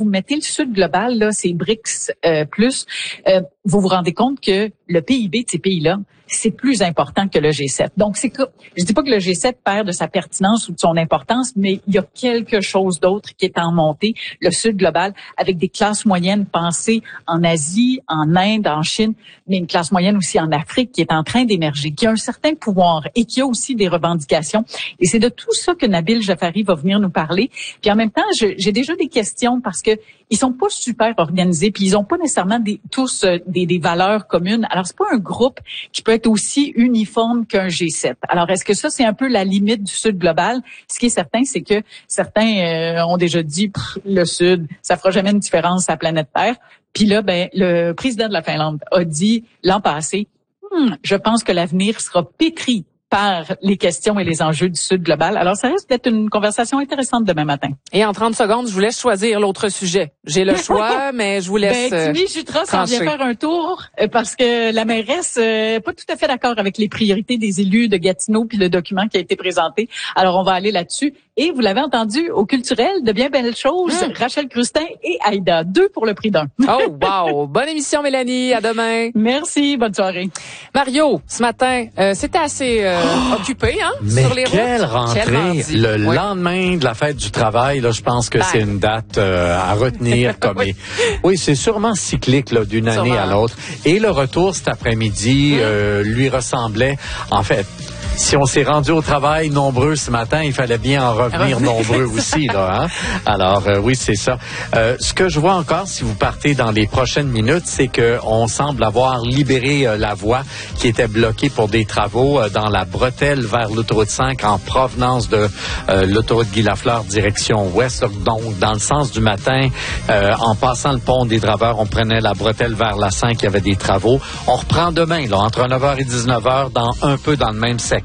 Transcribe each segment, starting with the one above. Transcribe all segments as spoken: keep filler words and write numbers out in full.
mettez le Sud global, là, c'est BRICS euh, plus, euh, vous vous rendez compte que le P I B de ces pays-là, c'est plus important que le G sept. Donc, c'est que, je dis pas que le G sept perd de sa pertinence ou de son importance, mais il y a quelque chose d'autre qui est en montée, le Sud global, avec des classes moyennes pensées en Asie, en Inde, en Chine, mais une classe moyenne aussi en Afrique qui est en train d'émerger, qui a un certain pouvoir et qui a aussi des revendications. Et c'est de tout ça que Nabil Jafari va venir nous parler. Puis en même temps, je, j'ai déjà des questions parce que ils sont pas super organisés, puis ils ont pas nécessairement des, tous euh, des, des valeurs communes. Alors, c'est pas un groupe qui peut être aussi uniforme qu'un G sept. Alors, est-ce que ça, c'est un peu la limite du Sud global? Ce qui est certain, c'est que certains euh, ont déjà dit, le Sud, ça fera jamais une différence à la planète Terre. Puis là, ben, le président de la Finlande a dit l'an passé, hm, je pense que l'avenir sera pétri par les questions et les enjeux du Sud global. Alors, ça risque d'être une conversation intéressante demain matin. Et en trente secondes, je vous laisse choisir l'autre sujet. J'ai le choix, mais je vous laisse Ben, Timmy Jutras s'en vient faire un tour euh, parce que la mairesse euh, pas tout à fait d'accord avec les priorités des élus de Gatineau puis le document qui a été présenté. Alors, on va aller là-dessus. Et vous l'avez entendu, au culturel, de bien belles choses, mmh. Rachel Crustin et Aïda, deux pour le prix d'un. Oh, wow! Bonne émission, Mélanie. À demain. Merci. Bonne soirée. Mario, ce matin, euh, c'était assez euh, oh, occupé, hein, mais sur les quelle routes. rentrée! Quelle rentrée. Le oui. lendemain de la fête du travail, là, je pense que ben. c'est une date euh, à retenir. comme oui. oui, c'est sûrement cyclique là, d'une année sûrement. à l'autre. Et le retour cet après-midi mmh. euh, lui ressemblait, en fait... Si on s'est rendu au travail nombreux ce matin, il fallait bien en revenir nombreux aussi, là. Hein? Alors euh, oui, c'est ça. Euh, ce que je vois encore, si vous partez dans les prochaines minutes, c'est que on semble avoir libéré euh, la voie qui était bloquée pour des travaux euh, dans la bretelle vers l'autoroute cinq en provenance de euh, l'autoroute Guy Lafleur direction ouest. Donc dans le sens du matin, euh, en passant le pont des Draveurs, on prenait la bretelle vers la cinq. Il y avait des travaux. On reprend demain, là, entre neuf heures et dix-neuf heures, dans un peu dans le même secteur.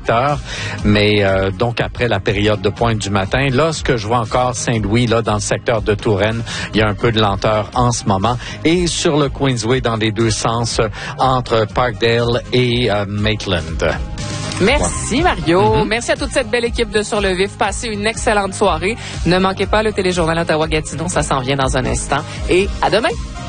Mais euh, donc après la période de pointe du matin, là, ce que je vois encore, Saint-Louis, là, dans le secteur de Touraine, il y a un peu de lenteur en ce moment. Et sur le Queensway, dans les deux sens, entre Parkdale et euh, Maitland. Merci Mario. Mm-hmm. Merci à toute cette belle équipe de Sur le Vif. Passez une excellente soirée. Ne manquez pas le téléjournal Ottawa-Gatineau, ça s'en vient dans un instant. Et à demain.